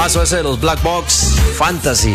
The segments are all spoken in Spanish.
Temazo ese de los Black Box, Fantasy.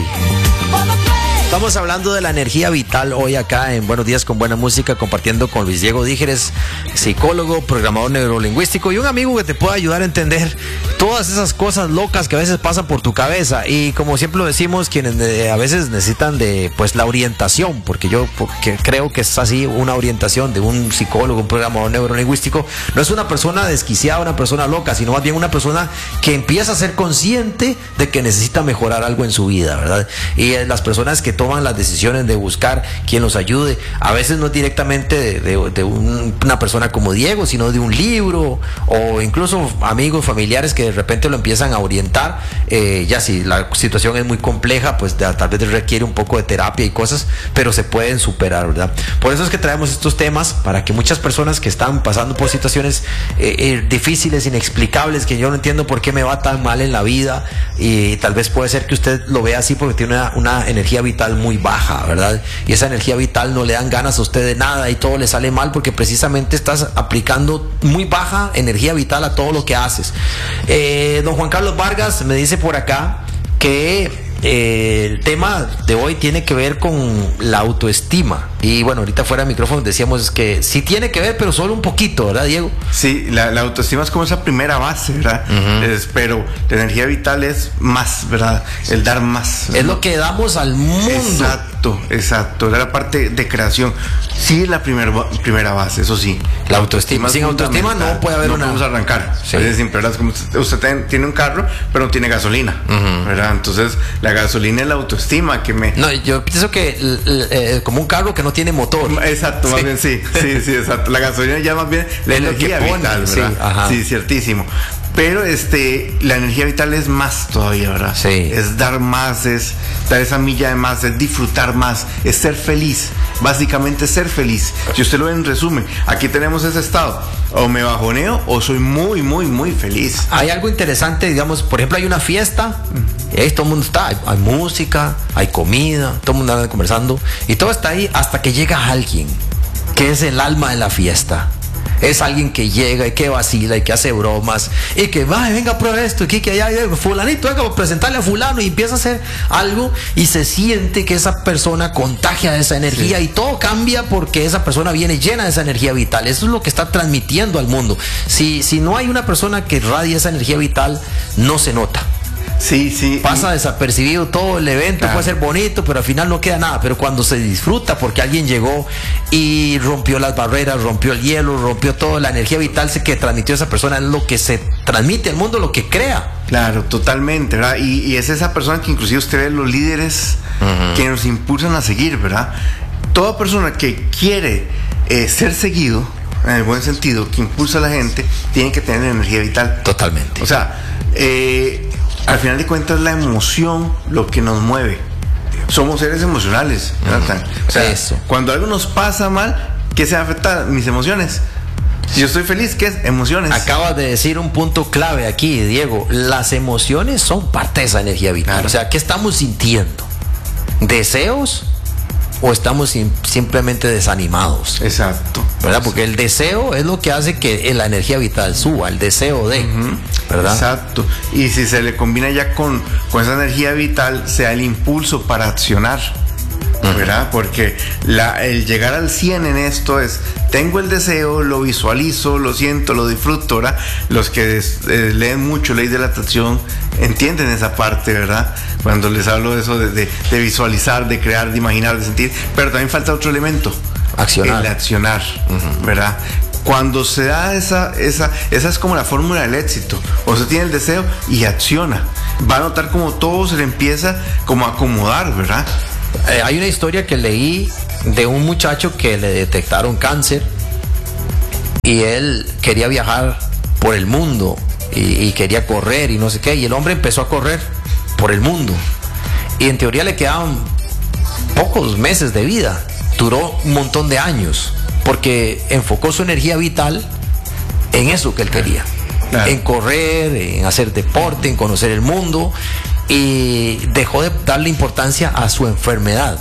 Estamos hablando de la energía vital hoy acá en Buenos Días con Buena Música, compartiendo con Luis Diego Dígeres, psicólogo, programador neurolingüístico y un amigo que te puede ayudar a entender todas esas cosas locas que a veces pasan por tu cabeza. Y como siempre lo decimos, quienes a veces necesitan de pues la orientación, porque creo que es así, una orientación de un psicólogo, un programador neurolingüístico, no es una persona desquiciada, una persona loca, sino más bien una persona que empieza a ser consciente de que necesita mejorar algo en su vida, ¿verdad? Y las personas que toman las decisiones de buscar quien los ayude, a veces no es directamente de una persona como Diego, sino de un libro o incluso amigos, familiares que de repente lo empiezan a orientar. Ya si la situación es muy compleja, pues tal vez requiere un poco de terapia y cosas, pero se pueden superar, ¿verdad? Por eso es que traemos estos temas, para que muchas personas que están pasando por situaciones difíciles, inexplicables, que yo no entiendo por qué me va tan mal en la vida, y tal vez puede ser que usted lo vea así porque tiene una energía vital muy baja, ¿verdad? Y esa energía vital no le dan ganas a usted de nada y todo le sale mal porque precisamente estás aplicando muy baja energía vital a todo lo que haces. Don Juan Carlos Vargas me dice por acá que el tema de hoy tiene que ver con la autoestima. Y bueno, ahorita fuera de micrófono decíamos que sí tiene que ver, pero solo un poquito, ¿verdad, Diego? Sí, la autoestima es como esa primera base, ¿verdad? Pero la energía vital es más, ¿verdad? El dar más, ¿verdad? Es lo que damos al mundo. Exacto. La parte de creación. Sí, es la primera base, eso sí. La autoestima. Sin autoestima no puede haber una. No podemos arrancar. Sí. Es decir, ¿verdad? Como usted tiene un carro, pero no tiene gasolina, ¿verdad? Entonces, la gasolina es la autoestima que me... No, yo pienso que como un carro que no tiene motor. Exacto, más bien sí, exacto. La gasolina ya más bien la energía vital, ¿verdad? Sí, ciertísimo. Pero la energía vital es más todavía, ¿verdad? Sí. Es dar más, es dar esa milla de más, es disfrutar más, es ser feliz. Básicamente ser feliz. Si usted lo ve en resumen, aquí tenemos ese estado. O me bajoneo o soy muy, muy, muy feliz. Hay algo interesante, digamos, por ejemplo, hay una fiesta, y ahí todo el mundo está, hay música, hay comida, todo el mundo anda conversando, y todo está ahí hasta que llega alguien que es el alma de la fiesta. Es alguien que llega y que vacila y que hace bromas y que venga, prueba esto, que allá, fulanito, venga a presentarle a fulano, y empieza a hacer algo y se siente que esa persona contagia esa energía, y todo cambia porque esa persona viene llena de esa energía vital. Eso es lo que está transmitiendo al mundo. Si no hay una persona que irradia esa energía vital, no se nota. Sí. Pasa desapercibido todo el evento, claro. Puede ser bonito, pero al final no queda nada. Pero cuando se disfruta porque alguien llegó y rompió las barreras, rompió el hielo, rompió todo, la energía vital que transmitió esa persona es lo que se transmite al mundo, lo que crea. Claro, totalmente, ¿verdad? Y es esa persona que inclusive usted ve los líderes que nos impulsan a seguir, ¿verdad? Toda persona que quiere ser seguido, en el buen sentido, que impulsa a la gente, tiene que tener energía vital. Totalmente. O sea, al final de cuentas la emoción lo que nos mueve. Somos seres emocionales, ¿verdad? O sea, eso. Cuando algo nos pasa mal, ¿qué se afecta? Mis emociones. Si yo estoy feliz, ¿qué es? Emociones. Acabas de decir un punto clave aquí, Diego. Las emociones son parte de esa energía vital. Claro. O sea, ¿qué estamos sintiendo? ¿Deseos? ¿O estamos simplemente desanimados? Exacto. ¿Verdad? Porque el deseo es lo que hace que la energía vital suba, el deseo de, ¿verdad? Exacto. Y si se le combina ya con esa energía vital, sea el impulso para accionar, ¿verdad? Porque el llegar al 100 en esto es, tengo el deseo, lo visualizo, lo siento, lo disfruto, ¿verdad? Los que leen mucho Ley de la Atracción entienden esa parte, ¿verdad? Cuando les hablo de eso de visualizar, de crear, de imaginar, de sentir, pero también falta otro elemento. Accionar. El accionar, ¿verdad? Cuando se da esa es como la fórmula del éxito. O sea, tiene el deseo y acciona. Va a notar como todo se le empieza como a acomodar, ¿verdad? Hay una historia que leí de un muchacho que le detectaron cáncer y él quería viajar por el mundo y quería correr y no sé qué, y el hombre empezó a correr por el mundo y en teoría le quedaban pocos meses de vida. Duró un montón de años porque enfocó su energía vital en eso que él quería, en correr, en hacer deporte, en conocer el mundo, y dejó de darle importancia a su enfermedad.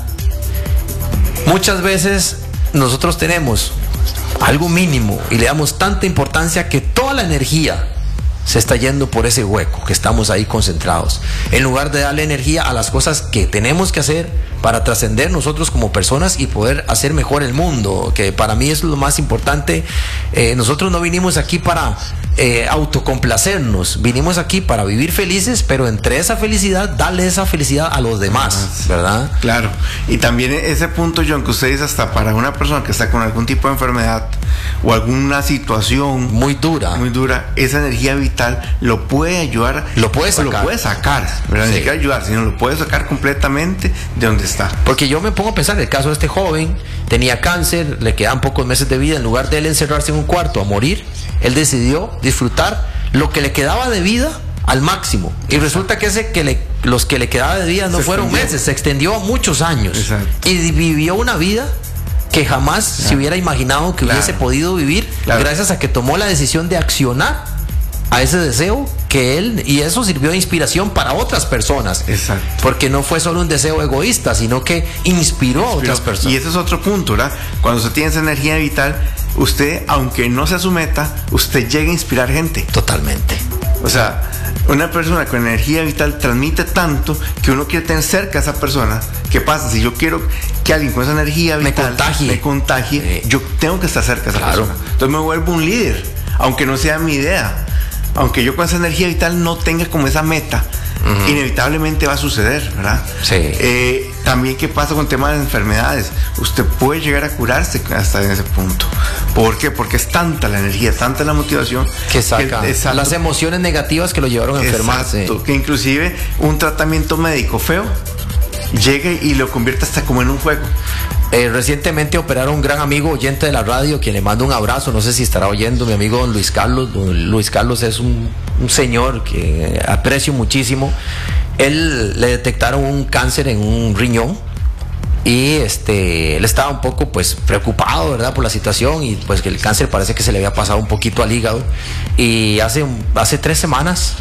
Muchas veces nosotros tenemos algo mínimo y le damos tanta importancia que toda la energía se está yendo por ese hueco que estamos ahí concentrados. En lugar de darle energía a las cosas que tenemos que hacer para trascender nosotros como personas y poder hacer mejor el mundo, que para mí es lo más importante. Nosotros no vinimos aquí para autocomplacernos, vinimos aquí para vivir felices, pero entre esa felicidad, darle esa felicidad a los demás, ¿verdad? Claro, y también ese punto, John, que usted dice, hasta para una persona que está con algún tipo de enfermedad o alguna situación muy dura, esa energía vital lo puede ayudar, lo puede sacar, ¿verdad? Sí. Ni siquiera ayudar, sino lo puede sacar completamente de donde está. Porque yo me pongo a pensar, el caso de este joven, tenía cáncer, le quedaban pocos meses de vida, en lugar de él encerrarse en un cuarto a morir, él decidió disfrutar lo que le quedaba de vida al máximo. Y resulta que los que le quedaba de vida no fueron meses, se extendió a muchos años. Exacto. Y vivió una vida que jamás se hubiera imaginado que hubiese podido vivir, gracias a que tomó la decisión de accionar a ese deseo que él, y eso sirvió de inspiración para otras personas. Exacto. Porque no fue solo un deseo egoísta, sino que inspiró a otras personas. Y ese es otro punto, ¿verdad? Cuando usted tiene esa energía vital, usted, aunque no sea su meta, usted llega a inspirar gente. Totalmente. O sea, una persona con energía vital transmite tanto que uno quiere tener cerca a esa persona. ¿Qué pasa? Si yo quiero que alguien con esa energía vital me contagie, yo tengo que estar cerca a esa persona. Entonces me vuelvo un líder, aunque no sea mi idea. Aunque yo con esa energía vital no tenga como esa meta, inevitablemente va a suceder, ¿verdad? Sí. También, ¿qué pasa con temas de enfermedades? Usted puede llegar a curarse hasta en ese punto. ¿Por qué? Porque es tanta la energía, tanta la motivación que saca las emociones negativas que lo llevaron a enfermarse. Exacto, que inclusive un tratamiento médico feo llegue y lo convierte hasta como en un juego. Recientemente operaron a un gran amigo oyente de la radio, quien le mando un abrazo, no sé si estará oyendo, mi amigo don Luis Carlos. Don Luis Carlos es un señor que aprecio muchísimo. Él le detectaron un cáncer en un riñón y él estaba un poco pues preocupado, ¿verdad?, por la situación, y pues que el cáncer parece que se le había pasado un poquito al hígado, y hace 3 semanas,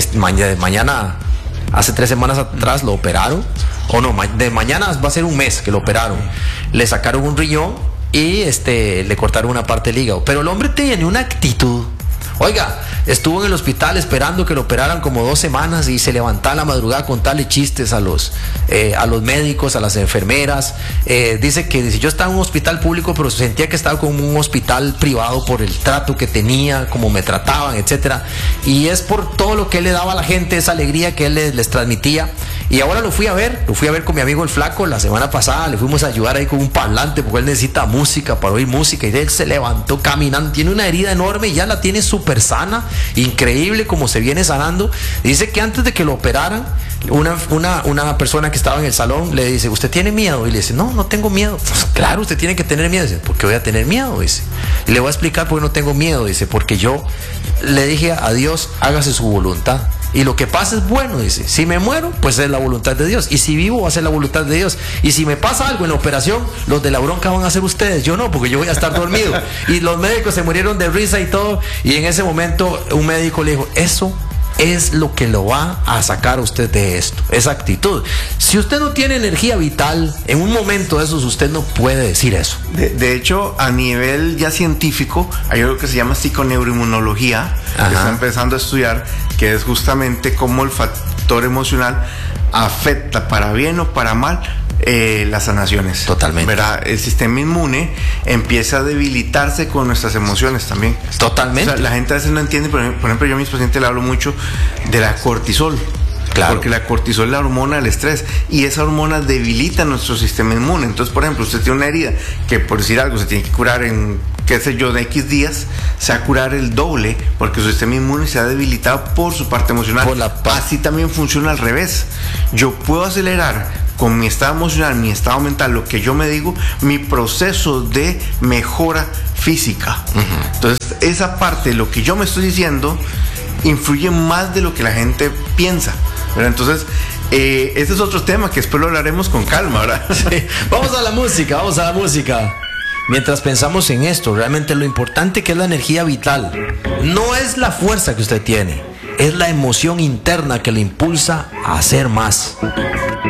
hace 3 semanas atrás lo operaron, de mañana va a ser un mes que lo operaron, le sacaron un riñón y le cortaron una parte del hígado, pero el hombre tenía una actitud. Oiga, estuvo en el hospital esperando que lo operaran como 2 semanas y se levantaba a la madrugada a contarle chistes a los médicos, a las enfermeras. Dice que yo estaba en un hospital público, pero sentía que estaba como un hospital privado por el trato que tenía, como me trataban, etcétera. Y es por todo lo que él le daba a la gente, esa alegría que él les transmitía. Y ahora lo fui a ver con mi amigo el Flaco la semana pasada, le fuimos a ayudar ahí con un parlante porque él necesita música, para oír música, y él se levantó caminando, tiene una herida enorme y ya la tiene súper sana, increíble como se viene sanando. Dice que antes de que lo operaran, una persona que estaba en el salón le dice, ¿usted tiene miedo? Y le dice, no tengo miedo. Pues, claro, usted tiene que tener miedo. Dice, ¿por qué voy a tener miedo? Dice, y le voy a explicar por qué no tengo miedo. Dice, porque yo le dije a Dios, hágase su voluntad. Y lo que pasa es bueno, dice. Si me muero, pues es la voluntad de Dios. Y si vivo, va a ser la voluntad de Dios. Y si me pasa algo en la operación, los de la bronca van a ser ustedes. Yo no, porque yo voy a estar dormido. Y los médicos se murieron de risa y todo. Y en ese momento un médico le dijo, eso es lo que lo va a sacar a usted de esto, esa actitud. Si usted no tiene energía vital, en un momento de esos usted no puede decir eso. De hecho, a nivel ya científico, hay algo que se llama psiconeuroinmunología, que está empezando a estudiar, que es justamente cómo el factor emocional afecta, para bien o para mal, las sanaciones. Totalmente. ¿Verdad? El sistema inmune empieza a debilitarse con nuestras emociones también. Totalmente. O sea, la gente a veces no entiende, por ejemplo, yo a mis pacientes le hablo mucho de la cortisol. Claro. Porque la cortisol es la hormona del estrés y esa hormona debilita nuestro sistema inmune. Entonces, por ejemplo, usted tiene una herida que, por decir algo, se tiene que curar en, qué sé yo, de X días, se va a curar el doble porque su sistema inmune se ha debilitado por su parte emocional. Así también funciona al revés. Yo puedo acelerar con mi estado emocional, mi estado mental, lo que yo me digo, mi proceso de mejora física. Entonces, esa parte, lo que yo me estoy diciendo, influye más de lo que la gente piensa, ¿verdad? Entonces, este es otro tema que después lo hablaremos con calma, ¿verdad? Sí. Vamos a la música. Mientras pensamos en esto, realmente lo importante que es la energía vital, no es la fuerza que usted tiene, es la emoción interna que le impulsa a hacer más.